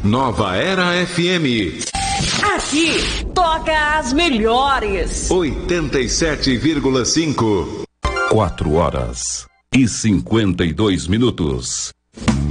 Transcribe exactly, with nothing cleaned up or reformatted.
Nova Era F M. Aqui toca as melhores. oitenta e sete vírgula cinco. Quatro horas e cinquenta e dois minutos.